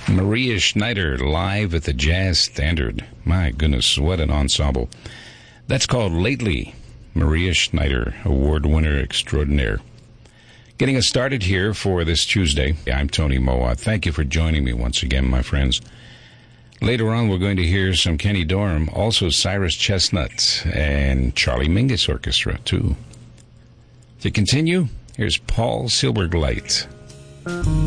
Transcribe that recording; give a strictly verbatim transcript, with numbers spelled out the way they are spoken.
Maria Schneider live at the Jazz Standard. My goodness, what an ensemble. That's called Lately. Maria Schneider, award winner extraordinaire. Getting us started here for this Tuesday. I'm Tony Moa. Thank you for joining me once again, my friends. Later on, we're going to hear some Kenny Dorham, also Cyrus Chestnut, and Charlie Mingus Orchestra, too. To continue, here's Paul Silbergleit.